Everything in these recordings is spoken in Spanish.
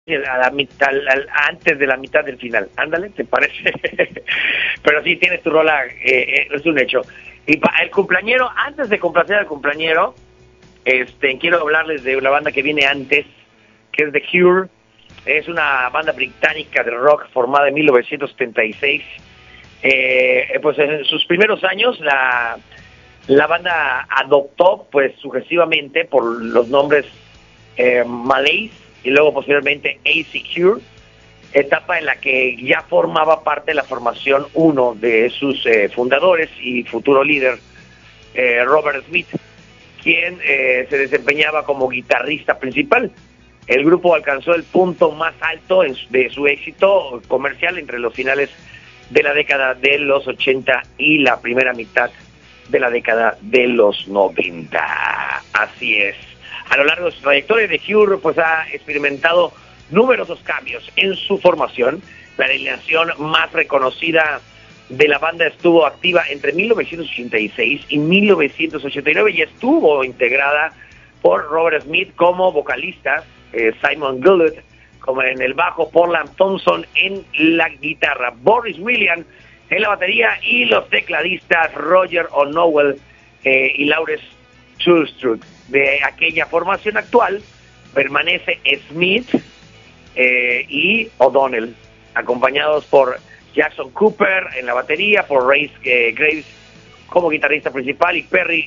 a la mitad, antes de la mitad del final. Ándale, ¿te parece? Pero sí, tienes tu rola, es un hecho. Y el cumpleañero, antes de complacer al cumpleañero, quiero hablarles de una banda que viene antes, que es The Cure. Es una banda británica de rock formada en 1976. Pues en sus primeros años la banda adoptó pues sucesivamente por los nombres Malaise y luego posteriormente AC Cure, etapa en la que ya formaba parte de la formación uno de sus fundadores y futuro líder, Robert Smith, quien se desempeñaba como guitarrista principal. El grupo alcanzó el punto más alto de su éxito comercial entre los finales de la década de los 80 y la primera mitad de la década de los 90. Así es. A lo largo de su trayectoria, The Cure pues ha experimentado numerosos cambios en su formación. La alineación más reconocida de la banda estuvo activa entre 1986 y 1989 y estuvo integrada por Robert Smith como vocalista, Simon Gillett como en el bajo, Portland Thompson en la guitarra, Boris Williams en la batería y los tecladistas Roger O'Nowell y Lawrence Schulstruck. De aquella formación actual permanece Smith y O'Donnell, acompañados por Jackson Cooper en la batería, por Ray Graves como guitarrista principal y Perry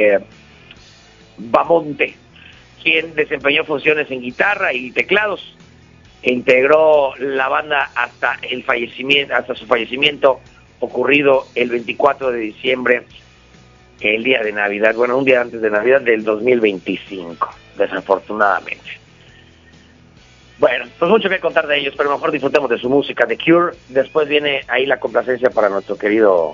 Bamonte, quien desempeñó funciones en guitarra y teclados e integró la banda hasta su fallecimiento ocurrido el 24 de diciembre, el día de Navidad, bueno, un día antes de Navidad del 2025, desafortunadamente. Bueno, pues mucho que contar de ellos, pero mejor disfrutemos de su música, The Cure. Después viene ahí la complacencia para nuestro querido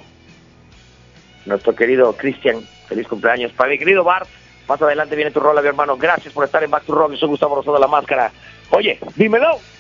Cristian. Feliz cumpleaños. Para mi querido Bart, más adelante viene tu rola, mi hermano. Gracias por estar en Back to Rock. Yo soy Gustavo Rosado, La Máscara. Oye, dímelo.